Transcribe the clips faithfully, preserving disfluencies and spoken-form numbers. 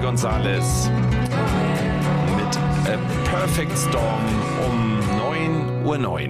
González mit A Perfect Storm um neun Uhr neun.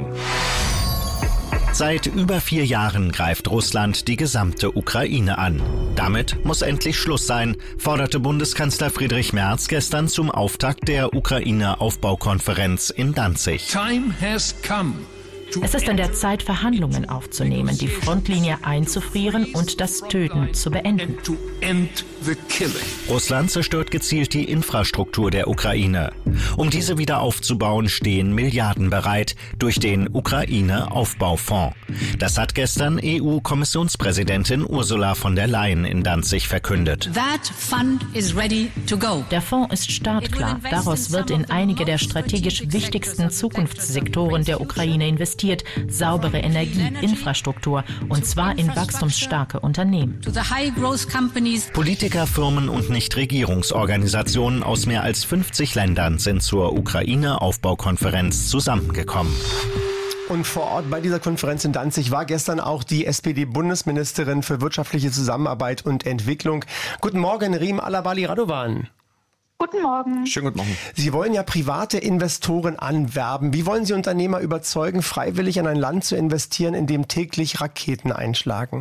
Seit über vier Jahren greift Russland die gesamte Ukraine an. Damit muss endlich Schluss sein, forderte Bundeskanzler Friedrich Merz gestern zum Auftakt der Ukraine-Aufbaukonferenz in Danzig. Time has come. Es ist an der Zeit, Verhandlungen aufzunehmen, die Frontlinie einzufrieren und das Töten zu beenden. Russland zerstört gezielt die Infrastruktur der Ukraine. Um diese wieder aufzubauen, stehen Milliarden bereit durch den Ukraine-Aufbaufonds. Das hat gestern E U-Kommissionspräsidentin Ursula von der Leyen in Danzig verkündet. That fund is ready to go. Der Fonds ist startklar. Daraus wird in einige der strategisch wichtigsten Zukunftssektoren der Ukraine investiert. Saubere Energie, Infrastruktur, und zwar in wachstumsstarke Unternehmen. Politiker, Firmen und Nichtregierungsorganisationen aus mehr als fünfzig Ländern sind zur Ukraine-Aufbaukonferenz zusammengekommen. Und vor Ort bei dieser Konferenz in Danzig war gestern auch die S P D-Bundesministerin für wirtschaftliche Zusammenarbeit und Entwicklung. Guten Morgen, Rim Alabali Radovan. Guten Morgen. Schönen guten Morgen. Sie wollen ja private Investoren anwerben. Wie wollen Sie Unternehmer überzeugen, freiwillig in ein Land zu investieren, in dem täglich Raketen einschlagen?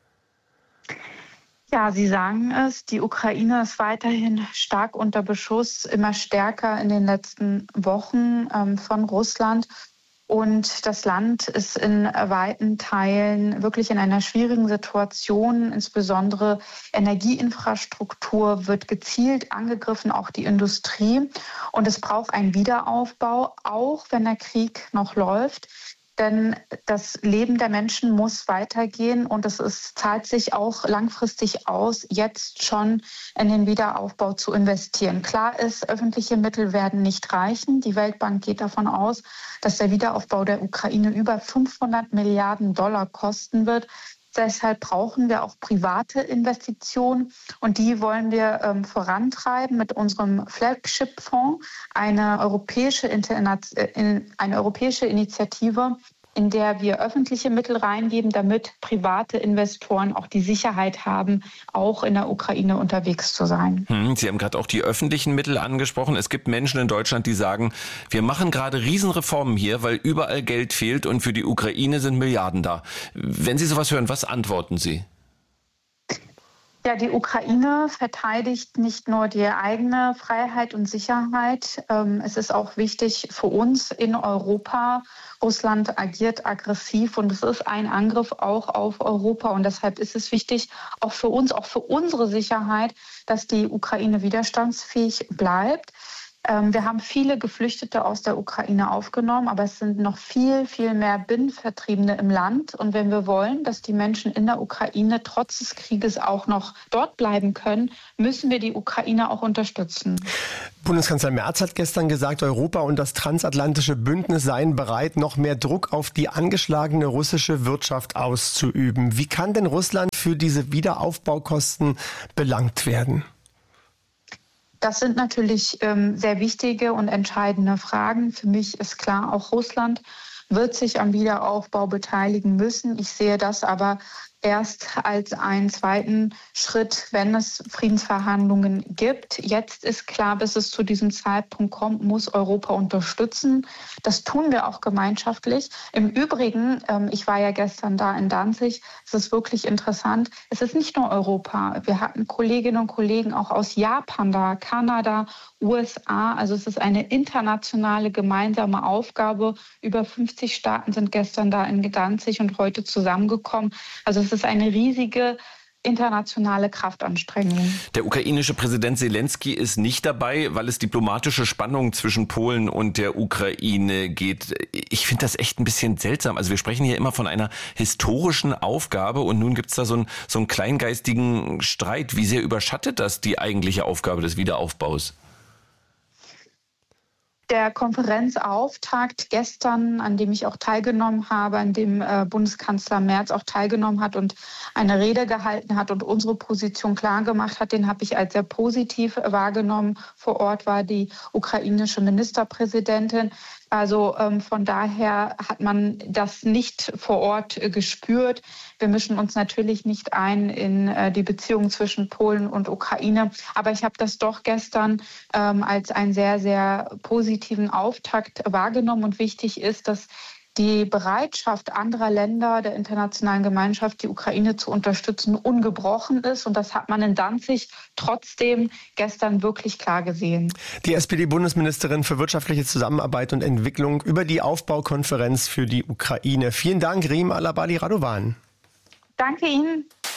Ja, Sie sagen es, die Ukraine ist weiterhin stark unter Beschuss, immer stärker in den letzten Wochen ähm, von Russland. Und das Land ist in weiten Teilen wirklich in einer schwierigen Situation. Insbesondere Energieinfrastruktur wird gezielt angegriffen, auch die Industrie. Und es braucht einen Wiederaufbau, auch wenn der Krieg noch läuft. Denn das Leben der Menschen muss weitergehen und es ist, zahlt sich auch langfristig aus, jetzt schon in den Wiederaufbau zu investieren. Klar ist, öffentliche Mittel werden nicht reichen. Die Weltbank geht davon aus, dass der Wiederaufbau der Ukraine über fünfhundert Milliarden Dollar kosten wird. Deshalb brauchen wir auch private Investitionen und die wollen wir ähm, vorantreiben mit unserem Flagship-Fonds, eine europäische, Interna- in, eine europäische Initiative, in der wir öffentliche Mittel reingeben, damit private Investoren auch die Sicherheit haben, auch in der Ukraine unterwegs zu sein. Hm, Sie haben gerade auch die öffentlichen Mittel angesprochen. Es gibt Menschen in Deutschland, die sagen, wir machen gerade Riesenreformen hier, weil überall Geld fehlt und für die Ukraine sind Milliarden da. Wenn Sie sowas hören, was antworten Sie? Ja, die Ukraine verteidigt nicht nur die eigene Freiheit und Sicherheit. Es ist auch wichtig für uns in Europa. Russland agiert aggressiv und es ist ein Angriff auch auf Europa. Und deshalb ist es wichtig, auch für uns, auch für unsere Sicherheit, dass die Ukraine widerstandsfähig bleibt. Wir haben viele Geflüchtete aus der Ukraine aufgenommen, aber es sind noch viel, viel mehr Binnenvertriebene im Land. Und wenn wir wollen, dass die Menschen in der Ukraine trotz des Krieges auch noch dort bleiben können, müssen wir die Ukraine auch unterstützen. Bundeskanzler Merz hat gestern gesagt, Europa und das transatlantische Bündnis seien bereit, noch mehr Druck auf die angeschlagene russische Wirtschaft auszuüben. Wie kann denn Russland für diese Wiederaufbaukosten belangt werden? Das sind natürlich ähm, sehr wichtige und entscheidende Fragen. Für mich ist klar, auch Russland wird sich am Wiederaufbau beteiligen müssen. Ich sehe das aber erst als einen zweiten Schritt, wenn es Friedensverhandlungen gibt. Jetzt ist klar, bis es zu diesem Zeitpunkt kommt, muss Europa unterstützen. Das tun wir auch gemeinschaftlich. Im Übrigen, ähm, ich war ja gestern da in Danzig, es ist wirklich interessant, es ist nicht nur Europa. Wir hatten Kolleginnen und Kollegen auch aus Japan da, Kanada, U S A. Also es ist eine internationale gemeinsame Aufgabe. Über fünfzig Staaten sind gestern da in Danzig und heute zusammengekommen. Also es ist eine riesige internationale Kraftanstrengung. Der ukrainische Präsident Zelensky ist nicht dabei, weil es diplomatische Spannungen zwischen Polen und der Ukraine geht. Ich finde das echt ein bisschen seltsam. Also wir sprechen hier immer von einer historischen Aufgabe und nun gibt es da so einen, so einen kleingeistigen Streit. Wie sehr überschattet das die eigentliche Aufgabe des Wiederaufbaus? Der Konferenzauftakt gestern, an dem ich auch teilgenommen habe, an dem äh, Bundeskanzler Merz auch teilgenommen hat und eine Rede gehalten hat und unsere Position klar gemacht hat, den habe ich als sehr positiv wahrgenommen. Vor Ort war die ukrainische Ministerpräsidentin. Also ähm, von daher hat man das nicht vor Ort äh, gespürt. Wir mischen uns natürlich nicht ein in äh, die Beziehungen zwischen Polen und Ukraine. Aber ich habe das doch gestern ähm, als einen sehr, sehr positiven Auftakt wahrgenommen. Und wichtig ist, dass die Bereitschaft anderer Länder der internationalen Gemeinschaft, die Ukraine zu unterstützen, ungebrochen ist. Und das hat man in Danzig trotzdem gestern wirklich klar gesehen. Die S P D-Bundesministerin für wirtschaftliche Zusammenarbeit und Entwicklung über die Aufbaukonferenz für die Ukraine. Vielen Dank, Rim Alabadi Radovan. Danke Ihnen.